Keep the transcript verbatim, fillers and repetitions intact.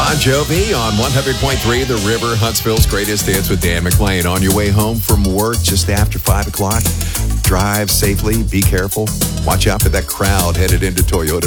Bon Jovi on one hundred point three The River, Huntsville's greatest hits with Dan McLean. On your way home from work just after five o'clock, drive safely, be careful. Watch out for that crowd headed into Toyota